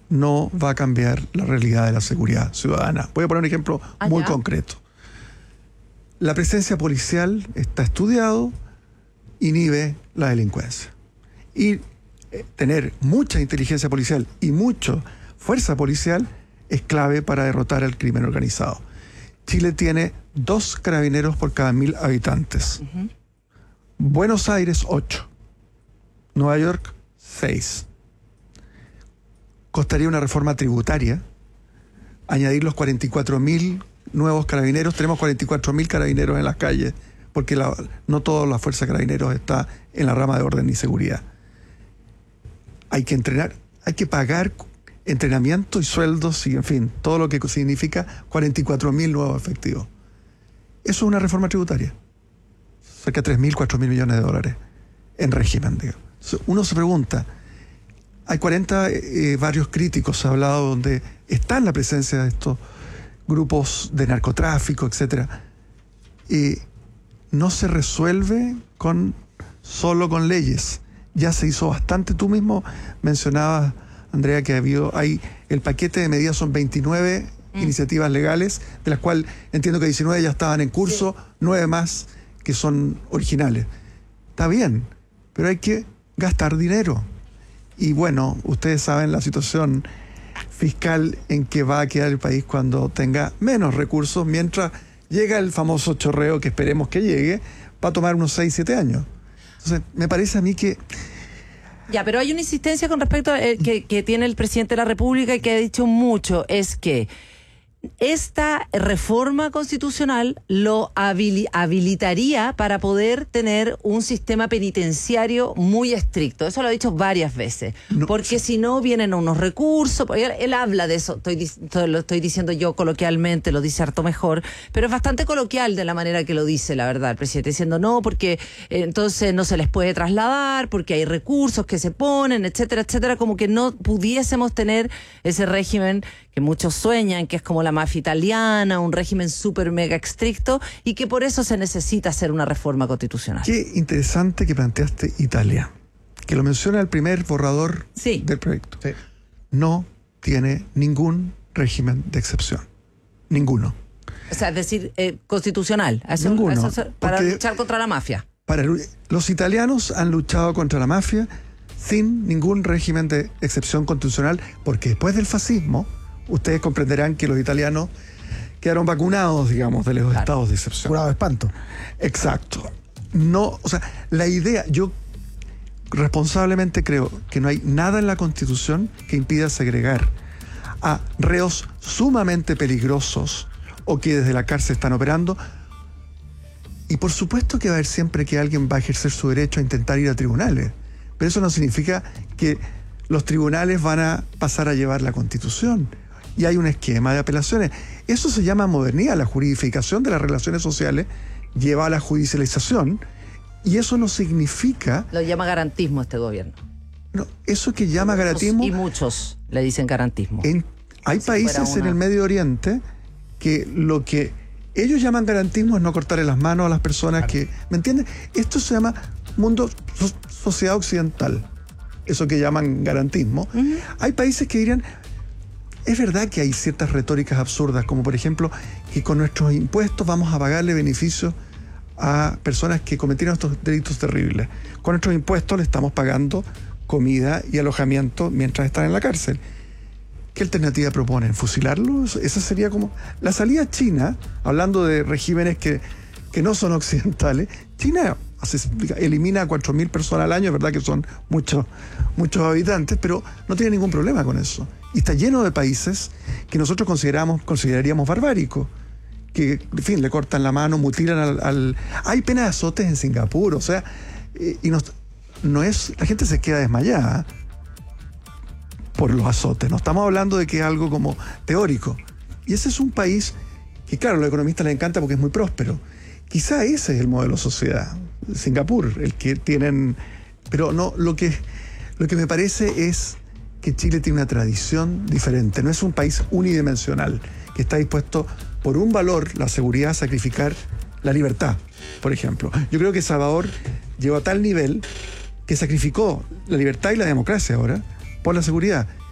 no va a cambiar la realidad de la seguridad ciudadana. Voy a poner un ejemplo muy concreto. La presencia policial está estudiado, inhibe la delincuencia. Y tener mucha inteligencia policial y mucha fuerza policial es clave para derrotar al crimen organizado. Chile tiene 2 carabineros por cada 1000 habitantes. Buenos Aires, 8. Nueva York, 6. Costaría una reforma tributaria añadir los 44.000 nuevos carabineros. Tenemos 44.000 carabineros en las calles, porque no toda la fuerza de carabineros está en la rama de orden y seguridad. Hay que entrenar, hay que pagar entrenamiento y sueldos y, en fin, todo lo que significa 44.000 nuevos efectivos. Eso es una reforma tributaria. Cerca de 3.000, 4.000 millones de dólares en régimen, digamos. Uno se pregunta, hay 40 barrios críticos, se ha hablado, donde está la presencia de estos grupos de narcotráfico, etcétera. Y no se resuelve solo con leyes. Ya se hizo bastante. Tú mismo mencionabas, Andrea, que el paquete de medidas son 29 iniciativas legales, de las cuales entiendo que 19 ya estaban en curso, 9 más que son originales. Está bien, pero hay que gastar dinero. Y bueno, ustedes saben la situación fiscal en que va a quedar el país cuando tenga menos recursos, mientras llega el famoso chorreo que esperemos que llegue, va a tomar unos 6-7 años. Entonces, me parece a mí que... Ya, pero hay una insistencia con respecto a que tiene el presidente de la República y que ha dicho mucho, es que esta reforma constitucional lo habilitaría para poder tener un sistema penitenciario muy estricto. Eso lo ha dicho varias veces. Porque si no, vienen unos recursos. Él habla de eso, lo estoy diciendo yo coloquialmente, lo dice harto mejor, pero es bastante coloquial de la manera que lo dice, la verdad, el presidente, diciendo no, porque entonces no se les puede trasladar, porque hay recursos que se ponen, etcétera, etcétera, como que no pudiésemos tener ese régimen que muchos sueñan, que es como la mafia italiana, un régimen súper mega estricto, y que por eso se necesita hacer una reforma constitucional. Qué interesante que planteaste Italia, que lo menciona el primer borrador del proyecto. Sí. No tiene ningún régimen de excepción. Ninguno. O sea, es decir, constitucional. Ninguno. Para luchar contra la mafia. Los italianos han luchado contra la mafia sin ningún régimen de excepción constitucional, porque después del fascismo, ustedes comprenderán que los italianos quedaron vacunados, digamos, de los estados de excepción. Curado de espanto. Exacto. No, o sea, la idea, yo responsablemente creo que no hay nada en la Constitución que impida segregar a reos sumamente peligrosos o que desde la cárcel están operando. Y por supuesto que va a haber siempre que alguien va a ejercer su derecho a intentar ir a tribunales. Pero eso no significa que los tribunales van a pasar a llevar la Constitución. Y hay un esquema de apelaciones. Eso se llama modernidad. La juridificación de las relaciones sociales lleva a la judicialización. Y eso no significa... Lo llama garantismo este gobierno. No, eso que llama garantismo... Y muchos le dicen garantismo. Hay países en el Medio Oriente que lo que ellos llaman garantismo es no cortarle las manos a las personas que... ¿Me entiendes? Esto se llama sociedad occidental. Eso que llaman garantismo. Hay países que dirían... Es verdad que hay ciertas retóricas absurdas, como por ejemplo que con nuestros impuestos vamos a pagarle beneficios a personas que cometieron estos delitos terribles. Con nuestros impuestos le estamos pagando comida y alojamiento mientras están en la cárcel. ¿Qué alternativa proponen? ¿Fusilarlos? Esa sería como... La salida china, hablando de regímenes que no son occidentales, China elimina a 4.000 personas al año, es verdad que son muchos habitantes, pero no tiene ningún problema con eso. Y está lleno de países que nosotros consideraríamos barbáricos, que, en fin, le cortan la mano, mutilan Hay pena de azotes en Singapur, o sea, la gente se queda desmayada por los azotes. No estamos hablando de que es algo como teórico. Y ese es un país que, claro, a los economistas les encanta porque es muy próspero. Quizá ese es el modelo de sociedad, Singapur, el que tienen... Pero no, lo que me parece es que Chile tiene una tradición diferente. No es un país unidimensional que está dispuesto por un valor, la seguridad, a sacrificar la libertad, por ejemplo. Yo creo que Salvador llegó a tal nivel que sacrificó la libertad y la democracia ahora por la seguridad.